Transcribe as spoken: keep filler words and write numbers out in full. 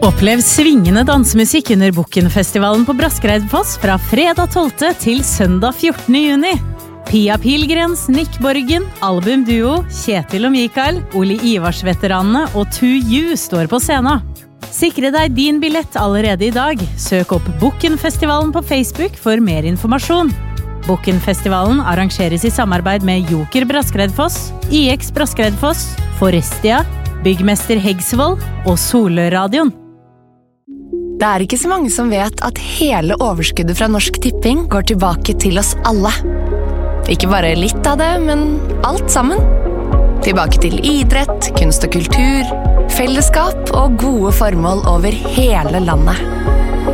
Opplev svingende dansemusikk under Bukkenfestivalen på Braskereidfoss fra fredag tolvte til søndag fjortende juni. Pia Pilgrens, Nick Borgen, albumduo, Kjetil og Mikael, Oli Ivars-veteranene og To You står på scenen. Sikre deg din billett allerede i dag. Søk opp Bukkenfestivalen på Facebook for mer informasjon. Bukkenfestivalen arrangeres i samarbeid med Joker Braskereidfoss, I X Braskereidfoss, Forestia, Byggmester Heggsvold og Solørradioen. Det er ikke så mange som vet at hele overskuddet fra Norsk Tipping går tilbake til oss alle. Ikke bare litt av det, men alt sammen. Tilbake til idrett, kunst og kultur, fellesskap og gode formål over hele landet.